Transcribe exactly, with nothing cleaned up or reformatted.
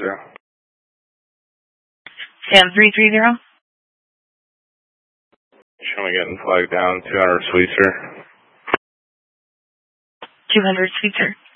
zero. Sam three three zero. Show me getting flagged down, two hundred Sweetser. two hundred Sweetser.